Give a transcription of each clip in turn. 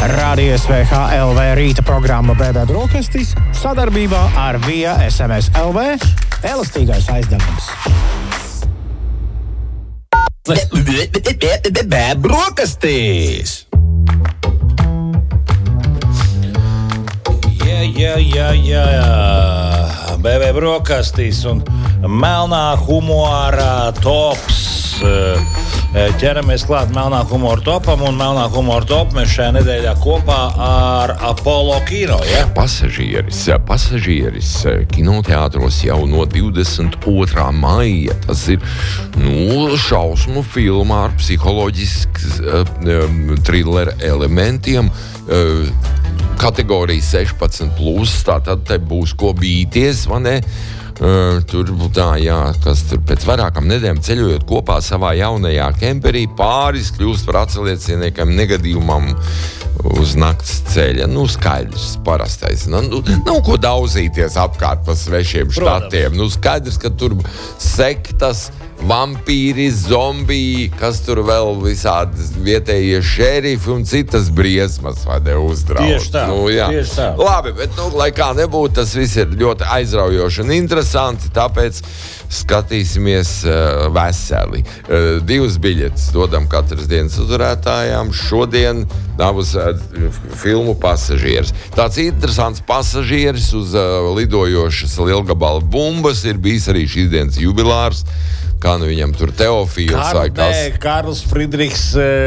Radio SVH-LV rīta programma BB Brokastis sadarbībā ar Via SMS LV elastīgais aizdevums. Brokastis! BB Brokastis un melnā humora tops. Ķeramies klāt melnā humora topam, un melnā humora topu mēs šajā nedēļā kopā ar Apollo kino, ja? Pasažieris kinoteātros jau no 22. maija. Tas ir, šausmu filma ar psiholoģisks thriller elementiem, kategorija 16+, tātad te būs ko bīties, vai ne? Tur kas tur pēc vairākām nedēļām ceļojot kopā savā jaunajā kemperī, pāris kļūst par atceliecieniekam negadījumam uz nakts ceļa. Skaidrs, parastais. Nav ko daudzīties apkārt pa svešiem štatiem. Skaidrs, ka tur sektas, vampīri, zombiji, kas tur vēl visādi vietējie šerifi un citas briesmas vai ne uzdraud. Tieši tā. Labi, bet lai kā nebūtu, tas viss ir ļoti aizraujoši un interesanti, tāpēc skatīsimies veseli. 2 biļetes dodam katras dienas uzvarētājām. Šodien uz filmu Pasažieris. Tāds interesants pasažieris uz lidojošas lielgabala bumbas ir bijis arī šīs dienas jubilārs. Kā viņam tur Teofīls vai kas? Karls Friedrichs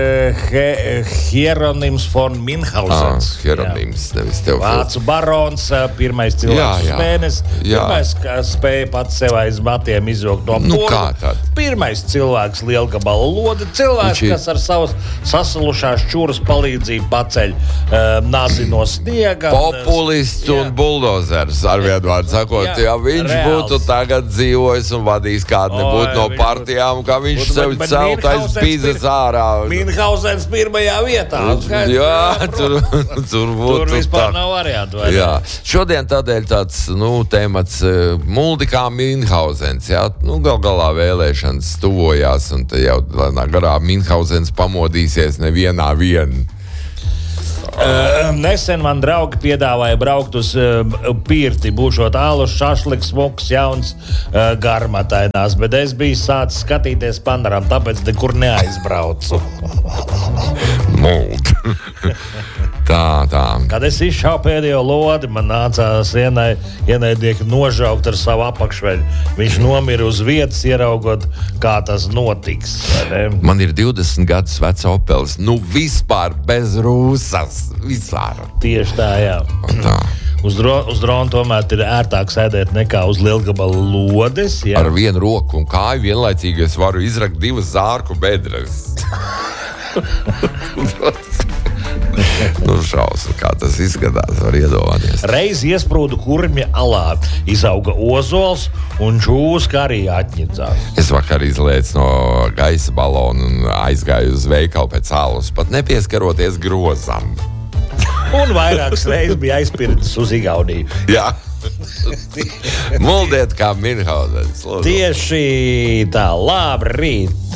Hieronyms von Minhausens. Hieronyms, nevis Teofīls. Vācu barons, pirmais cilvēks uz mēnesi. Pirmais, kas spēja pats sev aiz matiem izvilkt no poga. Pirmais cilvēks lielgabala lodi. Cilvēks, kas ar savas sasalušās čūras palīdzību paceļ nazi no sniega. Populists un buldozers, ar vienu vārdu sakot. Ja viņš būtu tagad dzīvojis un vadījis kādu nebūtu no partijām, kā viņš sevi celt aiz bīzes ārā. Minhausens pirmajā vietā. Tur būtu. Tur vispār nav variantu. Šodien tādēļ tāds, temats Muldikā Minhausens. Gal galā vēlēšanas tuvojās, un te jau garā Minhausens pamodīsies nevienā vien. Nesen man draugi piedāvāja braukt uz pirti, būšot alus, šašliks, smuks, jauns, garmatainās, bet es biju sācis skatīties panoram, tāpēc nekur neaizbraucu. Muld. Tā. Kad es izšāvu pēdējo lodi, man nācās ienaidnieki nožaukt ar savu apakšveļu. Viņš nomira uz vietas, ieraugot, kā tas notiks. Man ir 20 gadus vecs Opelis. Vispār bez rūsas. Vispār. Tieši tā, jā. Tā. Uz drona tomēr ir ērtāk sēdēt nekā uz lielgabala lodes. Jā. Ar vienu roku un kāju vienlaicīgi es varu izrakt 2 zārku bedres. Šausmu, kā tas izskatās, var iedomāties. Reiz iesprūdu kurmja alā, izauga ozols un čūska arī atņidzās. Es vakar izlēcu no gaisa balonu un aizgāju uz veikalu pēc alus, pat nepieskaroties grozam. Un vairākas reizes bija aizpirktas uz Igauniju. Jā. Muldiet kā Minhausens. Tieši tā, labrīt.